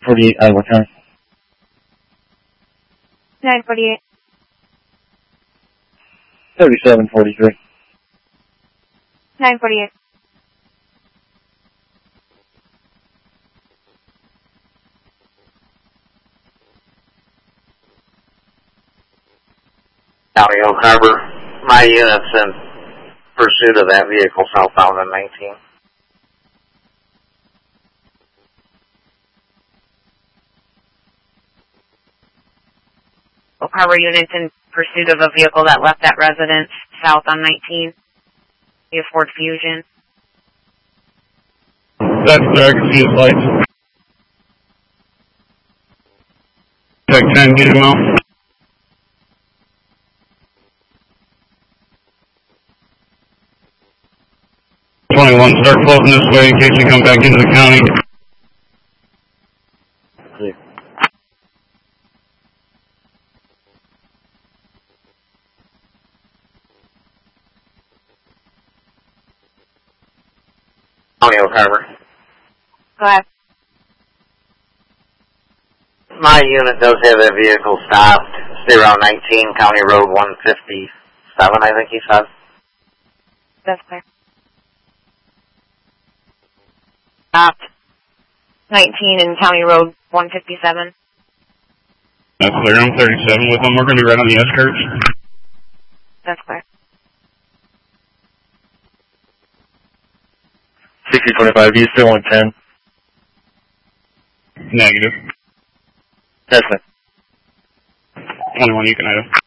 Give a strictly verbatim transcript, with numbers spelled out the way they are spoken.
forty-eight, Iowa County. nine forty-eight. thirty-seven forty-three. nine forty-eight. County Oak Harbor, my unit's in pursuit of that vehicle southbound on nineteen. Oak Harbor units in pursuit of a vehicle that left that residence south on nineteen. The Ford Fusion. That's where I can see his lights. Tech ten, get him out. twenty-one, start floating this way in case you come back into the county. Clear. County Oak Harbor. Go ahead. My unit does have that vehicle stopped. Stay around nineteen, County Road one fifty-seven, I think he said. That's clear. Stopped. nineteen in County Road one fifty-seven. That's clear. I'm thirty-seven with them. We're going to be right on the outskirts. That's clear. sixty twenty-five, you still on ten? Negative. That's it. twenty-one, you can have.